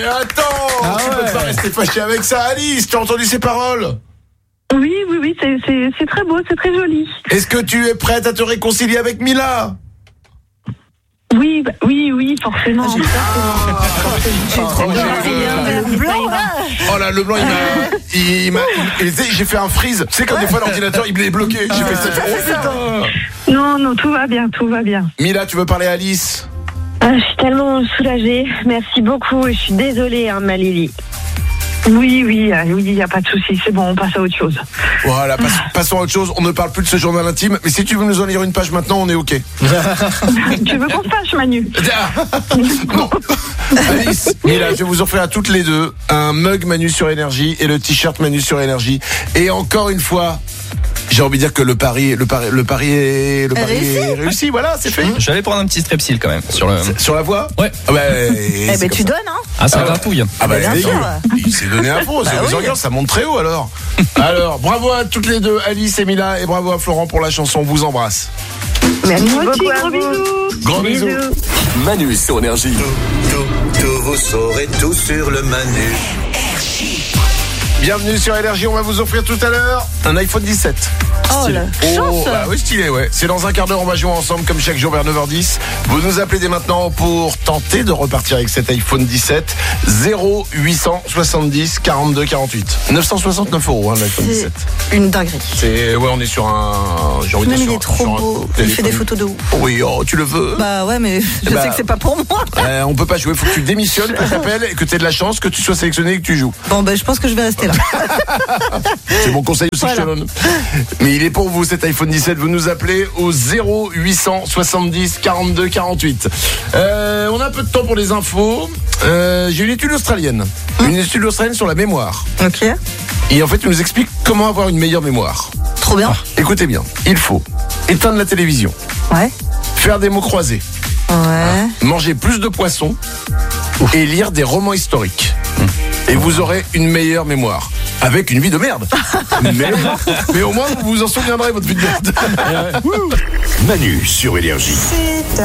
attends, tu peux pas rester fâché avec ça, Alice. Tu as entendu ces paroles? Oui, c'est très beau, c'est très joli. Est-ce que tu es prête à te réconcilier avec Mila? Oui, forcément. J'ai trop le blanc, là. Oh là, le blanc, j'ai fait un freeze. Tu sais, comme des fois l'ordinateur il est bloqué. J'ai fait ça. Oh putain. Non, tout va bien. Mila, tu veux parler à Alice? Je suis tellement soulagée. Merci beaucoup. Je suis désolée, ma Lily. Oui, il n'y a pas de souci. C'est bon, on passe à autre chose. Voilà, passons à autre chose. On ne parle plus de ce journal intime. Mais si tu veux nous en lire une page maintenant, on est OK. Tu veux qu'on se fâche, Manu? Non. Alice, Mila, je vais vous offrir à toutes les deux un mug Manu sur Énergie et le t-shirt Manu sur Énergie. Et encore une fois, j'ai envie de dire que le pari est réussi. Voilà, c'est fait. Je vais aller prendre un petit strepsil quand même sur la voix. Ouais. Tu donnes, hein? Ah, ça gratouille. Ah bah, bien sûr. Il s'est donné un faux. Ça monte très haut alors. Alors, bravo à toutes les deux, Alice et Mila, et bravo à Florent pour la chanson. On vous embrasse. Merci Moi aussi, beaucoup. gros bisous. Gros bisous. Manu sur Énergie. Tout, vous saurez tout sur le Manu. Bienvenue sur Énergie, on va vous offrir tout à l'heure un iPhone 17. Oh la chance. Bah oui, stylé, ouais. C'est dans un quart d'heure, on va jouer ensemble comme chaque jour vers 9h10. Vous nous appelez dès maintenant pour tenter de repartir avec cet iPhone 17. 0870 42 48. 969 €, l'iPhone 17. Une dinguerie. On est sur un... J'ai envie de Même dire il est trop beau. Il fait des photos de ouf. Oui, tu le veux? Bah ouais, mais je sais que c'est pas pour moi. On peut pas jouer, faut que tu démissionnes, que tu t'appelles et que tu aies de la chance, que tu sois sélectionné et que tu joues. Bon, je pense que je vais rester là. C'est mon conseil aussi, Voilà. je te donne. Mais il est pour vous cet iPhone 17. Vous nous appelez au 0870 42 48. On a un peu de temps pour les infos. J'ai une étude australienne. Une étude australienne sur la mémoire. Ok. Et en fait, il nous explique comment avoir une meilleure mémoire. Trop bien. Écoutez bien. Il faut éteindre la télévision. Ouais. Faire des mots croisés. Ouais. Manger plus de poissons. Et lire des romans historiques. Et vous aurez une meilleure mémoire. Avec une vie de merde. mais au moins, vous vous en souviendrez, votre vie de merde. Manu sur Énergie. C'est